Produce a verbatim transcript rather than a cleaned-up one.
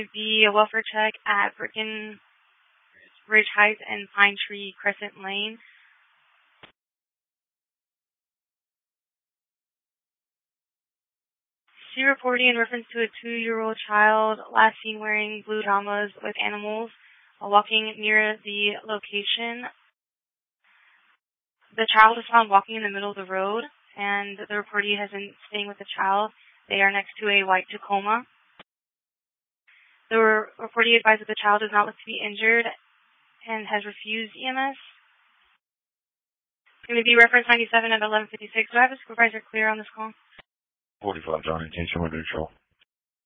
be a welfare check at Breckenridge Heights and Pine Tree Crescent Lane. She reported in reference to a two-year-old child last seen wearing blue pajamas with animals while walking near the location. The child was found walking in the middle of the road, and the reportee has been staying with the child. They are next to a white Tacoma. The reportee advised that the child does not look to be injured and has refused E M S. It's going to be reference ninety-seven at eleven fifty-six. Do I have a supervisor clear on this call? forty-five, Johnny, ten neutral.